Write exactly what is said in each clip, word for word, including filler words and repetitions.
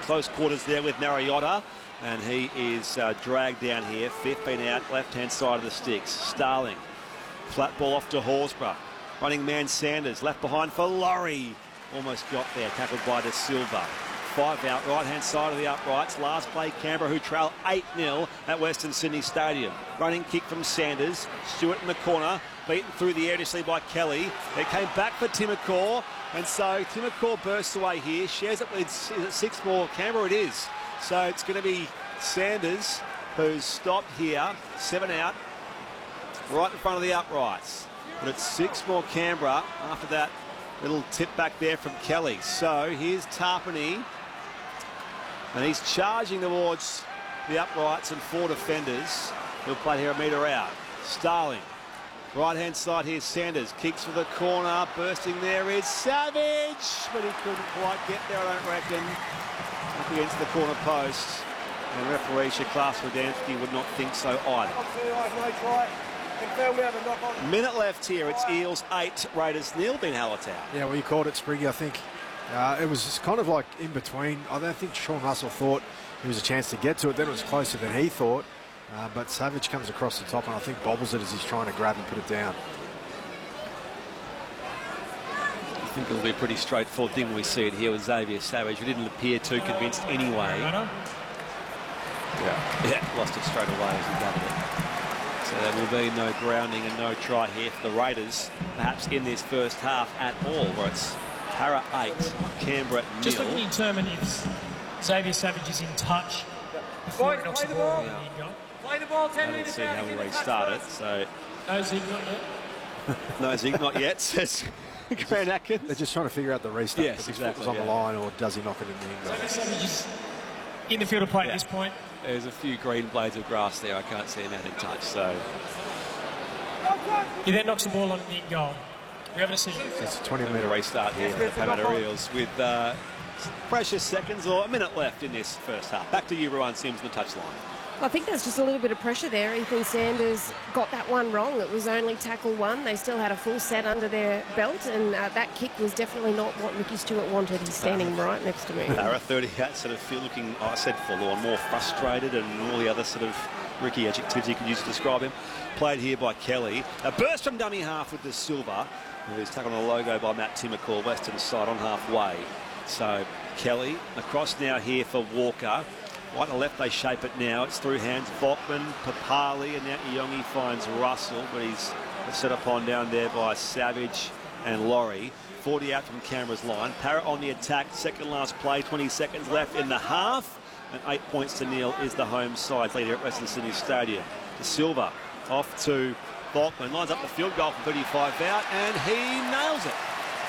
close quarters there with Mariota, and he is uh, dragged down here. Fifth been out, left-hand side of the sticks. Starling, flat ball off to Horsburgh. Running man Sanders, left behind for Laurie. Almost got there, tackled by De Silva. Five out, right-hand side of the uprights. Last play, Canberra, who trail eight nil at Western Sydney Stadium. Running kick from Sanders. Stewart in the corner, beaten through the air initially by Kelly. It came back for Timacor, and so Timacor bursts away here. Shares it with is it six more. Canberra it is. So it's going to be Sanders who's stopped here. Seven out, right in front of the uprights. But it's six more Canberra after that little tip back there from Kelly. So here's Tarpany, and he's charging towards the uprights and four defenders. He'll play here a metre out. Starling, right-hand side, here's Sanders. Kicks for the corner, bursting there is Savage, but he couldn't quite get there, I don't reckon. Up against the corner post, and referee Shaklas Rudansky would not think so either. Minute left here. It's Eels eight, Raiders nil. Ben Hallertau. Yeah, well, you called it, Spriggy. I think uh, it was kind of like in between. I don't think Sean Russell thought there was a chance to get to it. Then it was closer than he thought. Uh, but Savage comes across the top and I think bobbles it as he's trying to grab and put it down. I think it'll be a pretty straightforward thing when we see it here with Xavier Savage, who didn't appear too convinced anyway. Yeah, yeah, lost it straight away as he doubled it. So there will be no grounding and no try here for the Raiders, perhaps in this first half at all, where it's Para eight, Canberra nil. Just looking to determine if Xavier Savage is in touch before he knocks the ball. Yeah. Play the ball ten minutes. I didn't see how we restarted, so... No Zig not yet. No Zig not yet, says Grant Atkins. They're just trying to figure out the restart. Yes, if exactly. His foot was on yeah. the line, or does he knock it in the end? Xavier Savage is in the field of play yeah. at this point. There's a few green blades of grass there. I can't see him out in touch, so... He then knocks the ball on the end goal. We haven't seen it. It's a twenty minute restart here for the Parramatta Eels with uh, precious seconds or a minute left in this first half. Back to you, Ruan Sims, on the touchline. I think there's just a little bit of pressure there. Ethan Sanders got that one wrong. It was only tackle one. They still had a full set under their belt, and uh, that kick was definitely not what Ricky Stewart wanted. He's standing uh, right next to me. Para thirty-eight sort of feel looking, oh, I said forlorn, more frustrated, and all the other sort of Ricky adjectives you can use to describe him. Played here by Kelly. A burst from dummy half with De Silva, who's tackled on the logo by Matt Timacor, western side on halfway. So Kelly across now here for Walker. Right to left, they shape it now. It's through hands. Volkman, Papali, and now Iongi finds Russell, but he's set upon down there by Savage and Laurie. forty out from Canberra's line. Parrott on the attack. Second last play. twenty seconds left in the half. And eight points to nil is the home side leader at Western Sydney Stadium. De Silva off to Volkman. Lines up the field goal from thirty-five out, and he nails it.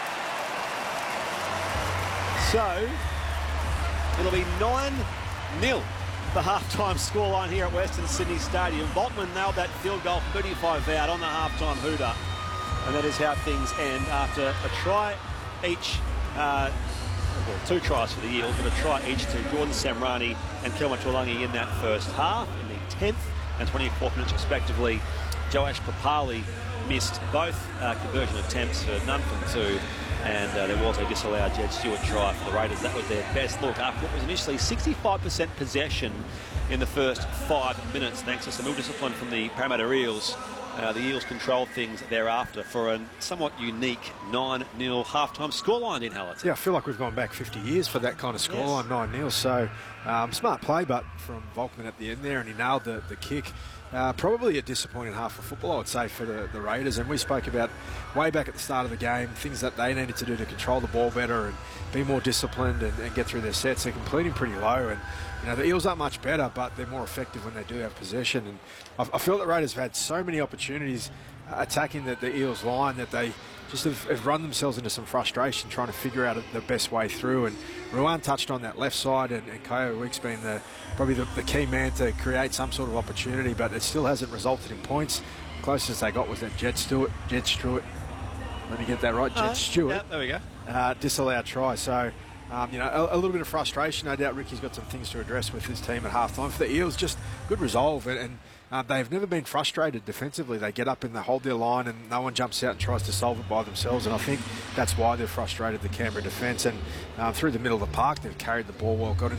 So it'll be nine nil, the half-time scoreline here at Western Sydney Stadium. Volkman nailed that field goal from thirty-five out on the half-time hooter. And that is how things end after a try each, uh, well, two tries for the Eels, but a try each to Jordan Samrani and Kelma Tuolangi in that first half. In the tenth and twenty-fourth minutes respectively, Joash Papali missed both uh, conversion attempts for none from two. And uh, there was a disallowed Jed Stewart try for the Raiders. That was their best look after what was initially sixty-five percent possession in the first five minutes. Thanks to some real discipline from the Parramatta Eels. Uh, the Eels controlled things thereafter for a somewhat unique nine nil half-time scoreline in Hallertau. Yeah, I feel like we've gone back fifty years for that kind of scoreline, yes. nine nil. So um, smart play, but from Volkman at the end there, and he nailed the, the kick. Uh, probably a disappointing half of football, I would say, for the, the Raiders. And we spoke about way back at the start of the game, things that they needed to do to control the ball better and be more disciplined and, and get through their sets. They're completing pretty low. And, you know, the Eels aren't much better, but they're more effective when they do have possession. And I, I feel that Raiders have had so many opportunities uh, attacking the, the Eels line that they just have, have run themselves into some frustration trying to figure out the best way through. And Ruan touched on that left side, and, and Kyo Weeks being the probably the, the key man to create some sort of opportunity, but it still hasn't resulted in points. The closest they got was that Jed Stewart, Jed Stewart, let me get that right, Jed uh, Stewart. Yeah, there we go. Uh, disallowed try. So, um, you know, a, a little bit of frustration. No doubt Ricky's got some things to address with his team at halftime. For the Eels, just good resolve, and, and uh, they've never been frustrated defensively. They get up and they hold their line, and no one jumps out and tries to solve it by themselves. And I think that's why they've frustrated the Canberra defence. And um, through the middle of the park, they've carried the ball well, got in